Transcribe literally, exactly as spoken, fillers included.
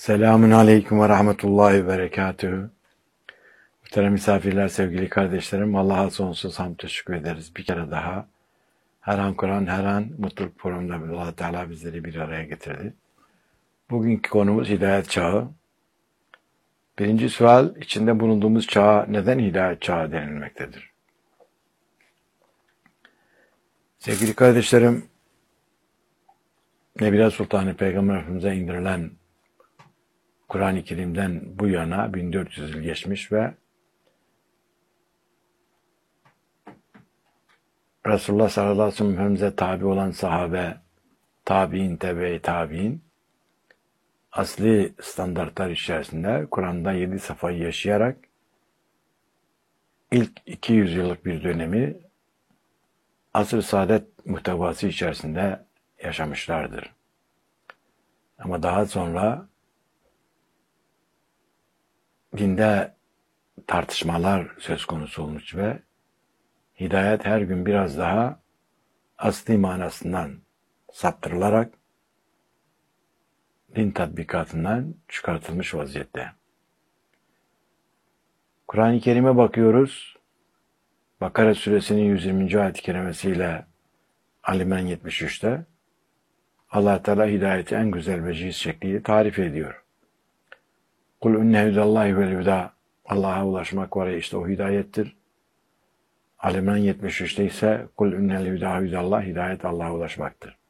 Selamun Aleyküm ve Rahmetullahi ve Berekatühü. Muhterem misafirler, sevgili kardeşlerim, Allah'a sonsuz hamd teşekkür ederiz. Bir kere daha her an Kur'an, her an mutluluk programında Allah Teala bizleri bir araya getirdi. Bugünkü konumuz hidayet çağı. Birinci sual, içinde bulunduğumuz çağa neden hidayet çağı denilmektedir? Sevgili kardeşlerim, Nebila Sultanı Peygamber Efendimiz'e indirilen Kur'an-ı Kerim'den bu yana bin dört yüz yıl geçmiş ve Resulullah sallallahu aleyhi ve sellem Efendimiz'e tabi olan sahabe, tabi'in, tebe-i tabi'in asli standartlar içerisinde Kur'an'da yedi safhayı yaşayarak ilk iki yüz yıllık bir dönemi asr-ı saadet muhtevası içerisinde yaşamışlardır. Ama daha sonra dinde tartışmalar söz konusu olmuş ve hidayet her gün biraz daha asli manasından saptırılarak din tatbikatından çıkartılmış vaziyette. Kur'an-ı Kerim'e bakıyoruz. Bakara suresinin yüz yirminci ayet-i kerimesiyle Ali İmran yetmiş üçte Allah Teala hidayeti en güzel veciz şekliyle tarif ediyor. Kul inne hudallahi vel huda. Allah'a ulaşmak var ya, işte o hidayettir. Ali İmran yetmiş üçte ise kul innel huda hudallah, hidayet Allah'a ulaşmaktır.